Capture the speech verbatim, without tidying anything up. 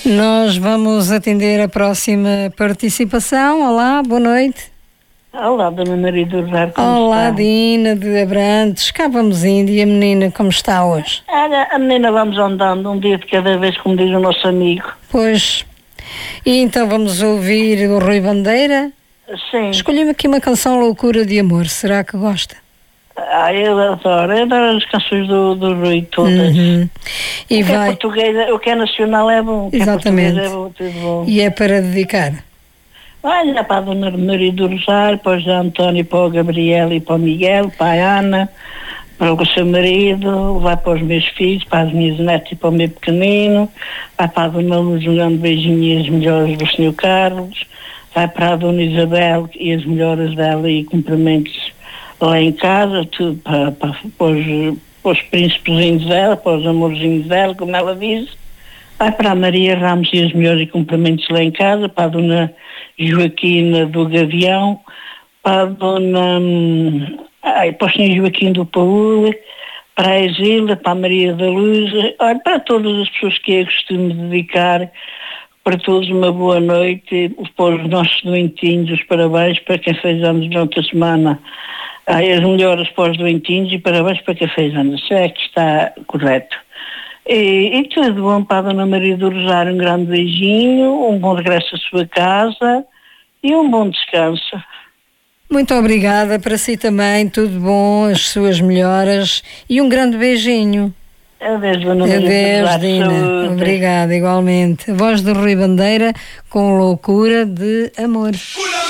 Nós vamos atender a próxima participação. Olá, boa noite. Olá, Dona Maria do Rosário, como Olá, está? Dina de Abrantes. Cá vamos indo. E a menina, como está hoje? Olha, a menina vamos andando um dia de cada vez, como diz o nosso amigo. Pois. E então vamos ouvir o Rui Bandeira. Sim. Escolhi-me aqui uma canção Loucura de Amor. Será que gosta? Ah, eu adoro. Eu adoro as canções do, do Rui, todas. Uhum. E o que vai... é português, o que é nacional é bom. O que Exatamente. é português é bom, tudo bom. E é para dedicar. Olha, para a Dona Maria do Rosário, para o José António, para o Gabriel e para o Miguel, para a Ana, para o seu marido, vai para os meus filhos, para as minhas netas e para o meu pequenino, vai para a Dona Luz, um grande beijinho e as melhores do senhor Carlos, vai para a Dona Isabel e as melhores dela e cumprimentos lá em casa, tudo para, para, para, os, para os príncipezinhos dela, para os amorzinhos dela, como ela diz. Vai para a Maria Ramos e as melhores cumprimentos lá em casa, para a Dona Joaquina do Gavião, para a Dona... Ai, para o senhor Joaquim do Paúl, para a Exília, para a Maria da Luz, olha, para todas as pessoas que eu costumo dedicar, para todos uma boa noite, para os nossos doentinhos, os parabéns para quem fez anos durante a semana. Ai, as melhoras para os doentinhos e parabéns para quem fez anos. Isso é que está correto. E, e tudo bom para a Dona Maria do Rosário, um grande beijinho, um bom regresso à sua casa e um bom descanso. Muito obrigada, para si também, tudo bom, as suas melhoras e um grande beijinho. Adeus, Dona Maria do Rosário. Dina. Obrigada, igualmente. A voz do Rui Bandeira com Loucura de Amor.